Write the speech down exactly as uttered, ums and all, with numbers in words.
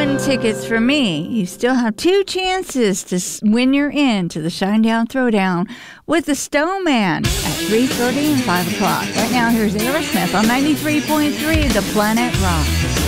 win tickets from me, you still have two chances to win your in to the Shinedown Throwdown with the Stone Man at three thirty and five o'clock. Right now, here's Aerosmith on ninety-three point three The Planet Rock.